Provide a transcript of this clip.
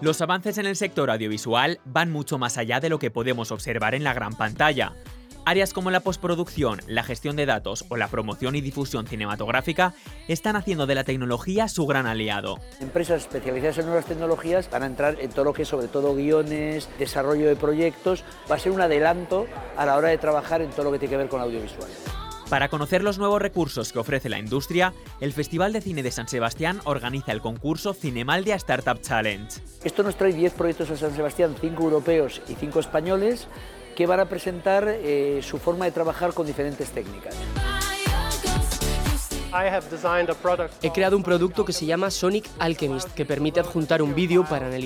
Los avances en el sector audiovisual van mucho más allá de lo que podemos observar en la gran pantalla. Áreas como la postproducción, la gestión de datos o la promoción y difusión cinematográfica están haciendo de la tecnología su gran aliado. Empresas especializadas en nuevas tecnologías van a entrar en todo lo que es, sobre todo, guiones, desarrollo de proyectos. Va a ser un adelanto a la hora de trabajar en todo lo que tiene que ver con audiovisual. Para conocer los nuevos recursos que ofrece la industria, el Festival de Cine de San Sebastián organiza el concurso Cinemaldia Startup Challenge. Esto nos trae 10 proyectos a San Sebastián, 5 europeos y 5 españoles, que van a presentar su forma de trabajar con diferentes técnicas. He creado un producto que se llama Sonic Alchemist, que permite adjuntar un vídeo para analizar